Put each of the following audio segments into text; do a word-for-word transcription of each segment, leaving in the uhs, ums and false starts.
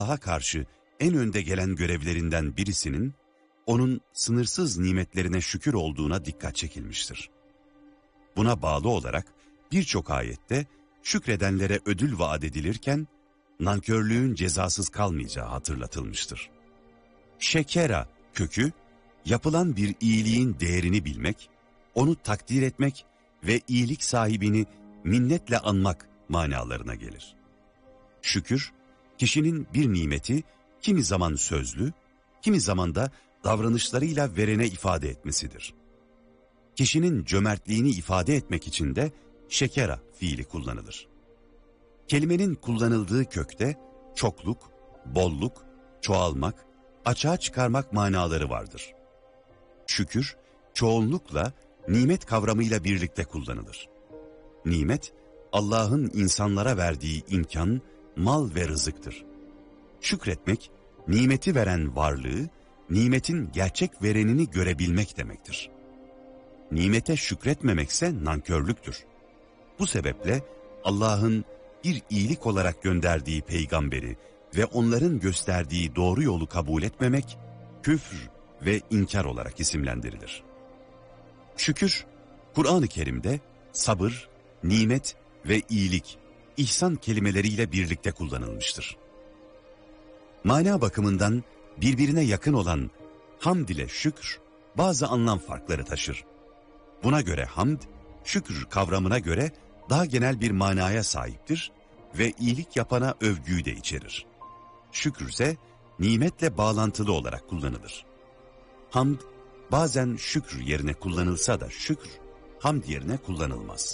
Allah'a karşı en önde gelen görevlerinden birisinin, onun sınırsız nimetlerine şükür olduğuna dikkat çekilmiştir. Buna bağlı olarak birçok ayette şükredenlere ödül vaat edilirken, nankörlüğün cezasız kalmayacağı hatırlatılmıştır. Şekera kökü, yapılan bir iyiliğin değerini bilmek, onu takdir etmek ve iyilik sahibini minnetle anmak manalarına gelir. Şükür, kişinin bir nimeti kimi zaman sözlü, kimi zaman da davranışlarıyla verene ifade etmesidir. Kişinin cömertliğini ifade etmek için de şekera fiili kullanılır. Kelimenin kullanıldığı kökte çokluk, bolluk, çoğalmak, açığa çıkarmak manaları vardır. Şükür, çoğunlukla nimet kavramıyla birlikte kullanılır. Nimet, Allah'ın insanlara verdiği imkan, mal ve rızıktır. Şükretmek, nimeti veren varlığı, nimetin gerçek verenini görebilmek demektir. Nimete şükretmemekse nankörlüktür. Bu sebeple Allah'ın bir iyilik olarak gönderdiği peygamberi ve onların gösterdiği doğru yolu kabul etmemek, küfür ve inkar olarak isimlendirilir. Şükür, Kur'an-ı Kerim'de sabır, nimet ve iyilik, ihsan kelimeleriyle birlikte kullanılmıştır. Mana bakımından birbirine yakın olan hamd ile şükür bazı anlam farkları taşır. Buna göre hamd, şükür kavramına göre daha genel bir manaya sahiptir ve iyilik yapana övgüyü de içerir. Şükür ise nimetle bağlantılı olarak kullanılır. Hamd bazen şükür yerine kullanılsa da şükür hamd yerine kullanılmaz.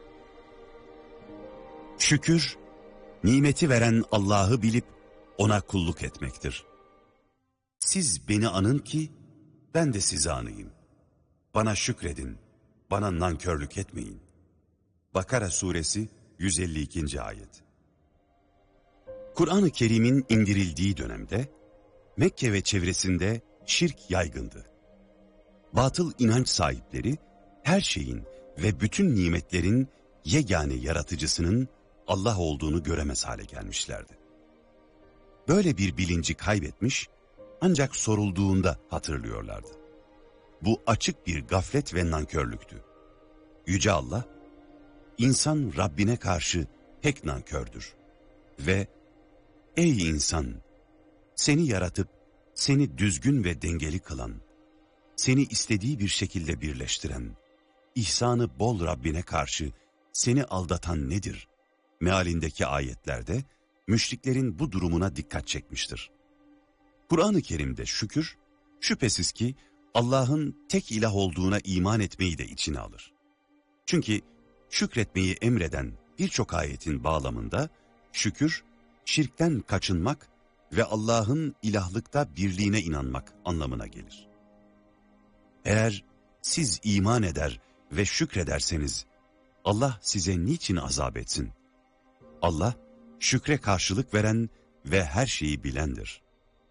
Şükür, nimeti veren Allah'ı bilip ona kulluk etmektir. Siz beni anın ki ben de sizi anayım. Bana şükredin, bana nankörlük etmeyin. Bakara suresi yüz elli ikinci ayet. Kur'an-ı Kerim'in indirildiği dönemde Mekke ve çevresinde şirk yaygındı. Batıl inanç sahipleri her şeyin ve bütün nimetlerin yegane yaratıcısının Allah olduğunu göremez hale gelmişlerdi. Böyle bir bilinci kaybetmiş ancak sorulduğunda hatırlıyorlardı. Bu açık bir gaflet ve nankörlüktü. Yüce Allah, insan Rabbine karşı pek nankördür ve ey insan, seni yaratıp seni düzgün ve dengeli kılan, seni istediği bir şekilde birleştiren, ihsanı bol Rabbine karşı seni aldatan nedir? Mealindeki ayetlerde müşriklerin bu durumuna dikkat çekmiştir. Kur'an-ı Kerim'de şükür, şüphesiz ki Allah'ın tek ilah olduğuna iman etmeyi de içine alır. Çünkü şükretmeyi emreden birçok ayetin bağlamında şükür, şirkten kaçınmak ve Allah'ın ilahlıkta birliğine inanmak anlamına gelir. Eğer siz iman eder ve şükrederseniz Allah size niçin azap etsin? Allah şükre karşılık veren ve her şeyi bilendir.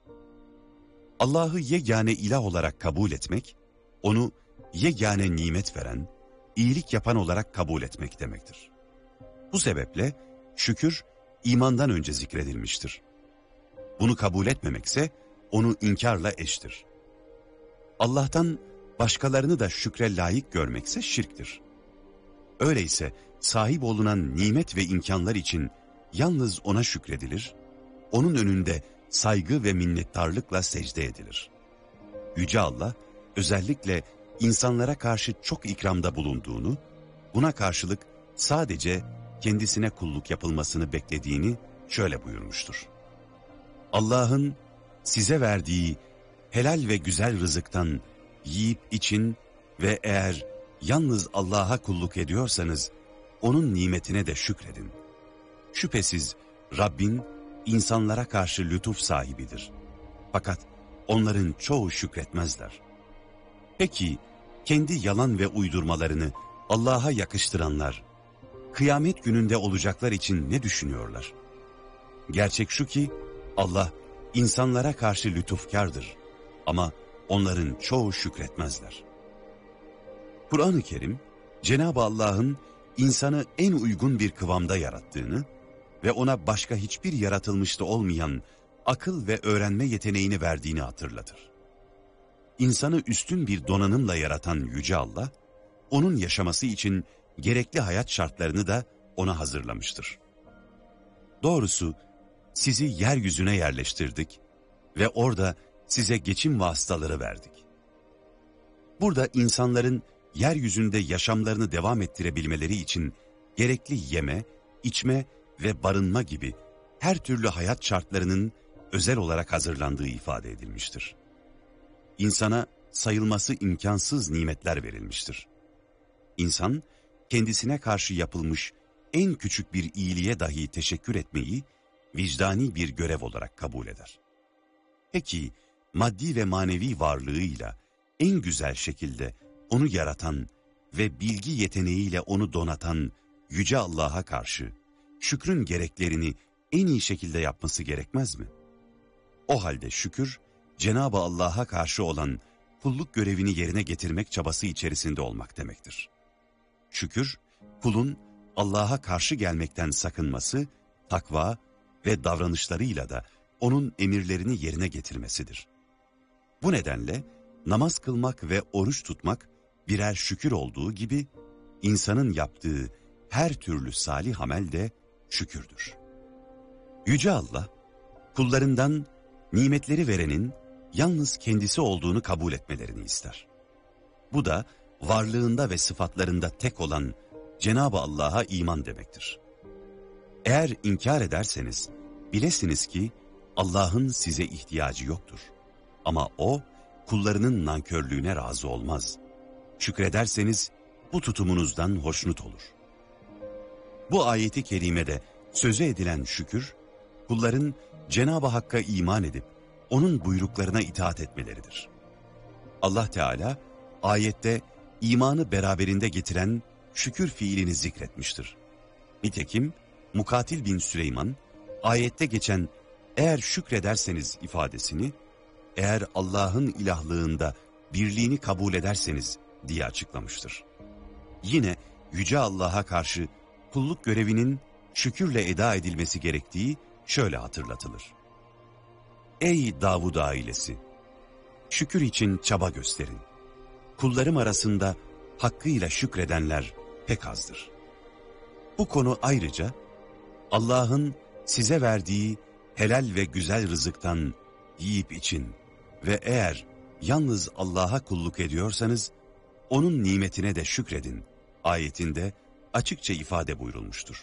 Allah'ı yegane ilah olarak kabul etmek, onu yegane nimet veren, iyilik yapan olarak kabul etmek demektir. Bu sebeple şükür imandan önce zikredilmiştir. Bunu kabul etmemekse onu inkarla eştir. Allah'tan başkalarını da şükre layık görmekse şirktir. Öyleyse sahip olunan nimet ve imkanlar için yalnız ona şükredilir, onun önünde saygı ve minnettarlıkla secde edilir. Yüce Allah özellikle insanlara karşı çok ikramda bulunduğunu, buna karşılık sadece kendisine kulluk yapılmasını beklediğini şöyle buyurmuştur. Allah'ın size verdiği helal ve güzel rızıktan yiyip için ve eğer yalnız Allah'a kulluk ediyorsanız onun nimetine de şükredin. Şüphesiz Rabbin insanlara karşı lütuf sahibidir. Fakat onların çoğu şükretmezler. Peki kendi yalan ve uydurmalarını Allah'a yakıştıranlar, kıyamet gününde olacaklar için ne düşünüyorlar? Gerçek şu ki Allah insanlara karşı lütufkardır ama onların çoğu şükretmezler. Kur'an-ı Kerim, Cenab-ı Allah'ın insanı en uygun bir kıvamda yarattığını ve ona başka hiçbir yaratılmışta olmayan akıl ve öğrenme yeteneğini verdiğini hatırlatır. İnsanı üstün bir donanımla yaratan Yüce Allah, onun yaşaması için gerekli hayat şartlarını da ona hazırlamıştır. Doğrusu sizi yeryüzüne yerleştirdik ve orada size geçim vasıtaları verdik. Burada insanların yeryüzünde yaşamlarını devam ettirebilmeleri için gerekli yeme, içme ve barınma gibi her türlü hayat şartlarının özel olarak hazırlandığı ifade edilmiştir. İnsana sayılması imkansız nimetler verilmiştir. İnsan, kendisine karşı yapılmış en küçük bir iyiliğe dahi teşekkür etmeyi vicdani bir görev olarak kabul eder. Peki, maddi ve manevi varlığıyla en güzel şekilde onu yaratan ve bilgi yeteneğiyle onu donatan Yüce Allah'a karşı şükrün gereklerini en iyi şekilde yapması gerekmez mi? O halde şükür, Cenab-ı Allah'a karşı olan kulluk görevini yerine getirmek çabası içerisinde olmak demektir. Şükür, kulun Allah'a karşı gelmekten sakınması, takva ve davranışlarıyla da onun emirlerini yerine getirmesidir. Bu nedenle namaz kılmak ve oruç tutmak birer şükür olduğu gibi, insanın yaptığı her türlü salih amel de şükürdür. Yüce Allah, kullarından nimetleri verenin yalnız kendisi olduğunu kabul etmelerini ister. Bu da varlığında ve sıfatlarında tek olan Cenab-ı Allah'a iman demektir. Eğer inkar ederseniz, bilesiniz ki Allah'ın size ihtiyacı yoktur. Ama O, kullarının nankörlüğüne razı olmaz. Şükrederseniz bu tutumunuzdan hoşnut olur. Bu ayeti kerimede söze edilen şükür, kulların Cenab-ı Hakk'a iman edip onun buyruklarına itaat etmeleridir. Allah Teala ayette imanı beraberinde getiren şükür fiilini zikretmiştir. Nitekim Mukatil bin Süleyman ayette geçen eğer şükrederseniz ifadesini eğer Allah'ın ilahlığında birliğini kabul ederseniz diye açıklamıştır. Yine Yüce Allah'a karşı kulluk görevinin şükürle eda edilmesi gerektiği şöyle hatırlatılır. Ey Davud ailesi! Şükür için çaba gösterin. Kullarım arasında hakkıyla şükredenler pek azdır. Bu konu ayrıca Allah'ın size verdiği helal ve güzel rızıktan yiyip için ve eğer yalnız Allah'a kulluk ediyorsanız onun nimetine de şükredin ayetinde açıkça ifade buyurulmuştur.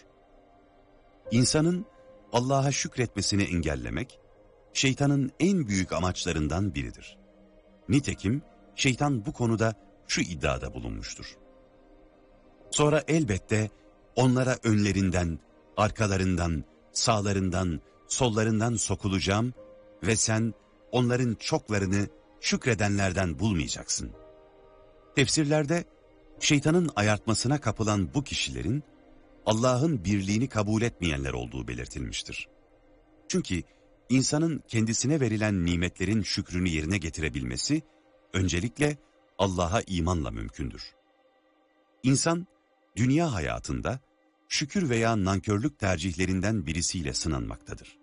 İnsanın Allah'a şükretmesini engellemek, şeytanın en büyük amaçlarından biridir. Nitekim şeytan bu konuda şu iddiada bulunmuştur. Sonra elbette onlara önlerinden, arkalarından, sağlarından, sollarından sokulacağım ve sen onların çoklarını şükredenlerden bulmayacaksın. Tefsirlerde şeytanın ayartmasına kapılan bu kişilerin Allah'ın birliğini kabul etmeyenler olduğu belirtilmiştir. Çünkü insanın kendisine verilen nimetlerin şükrünü yerine getirebilmesi öncelikle Allah'a imanla mümkündür. İnsan dünya hayatında şükür veya nankörlük tercihlerinden birisiyle sınanmaktadır.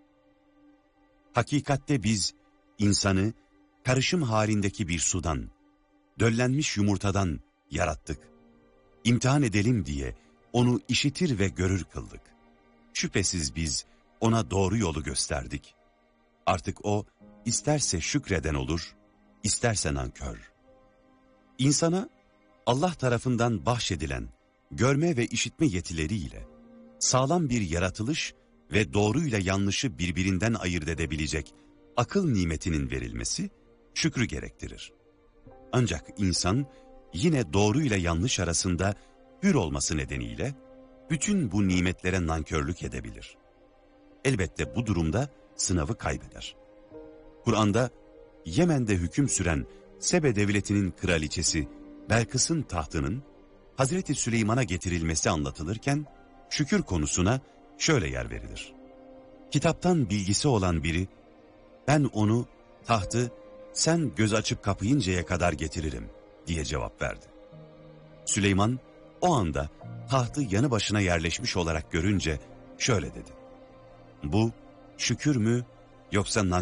Hakikatte biz insanı karışım halindeki bir sudan, döllenmiş yumurtadan yarattık. İmtihan edelim diye onu işitir ve görür kıldık. Şüphesiz biz ona doğru yolu gösterdik. Artık o isterse şükreden olur, isterse nankör. İnsana Allah tarafından bahşedilen görme ve işitme yetileriyle sağlam bir yaratılış ve doğruyla yanlışı birbirinden ayırt edebilecek akıl nimetinin verilmesi şükrü gerektirir. Ancak insan yine doğruyla yanlış arasında hür olması nedeniyle bütün bu nimetlere nankörlük edebilir. Elbette bu durumda sınavı kaybeder. Kur'an'da Yemen'de hüküm süren Sebe devletinin kraliçesi Belkıs'ın tahtının Hazreti Süleyman'a getirilmesi anlatılırken şükür konusuna şöyle yer verilir. Kitaptan bilgisi olan biri, ben onu, tahtı sen göz açıp kapayıncaya kadar getiririm diye cevap verdi. Süleyman o anda tahtı yanı başına yerleşmiş olarak görünce şöyle dedi. Bu şükür mü Yoksa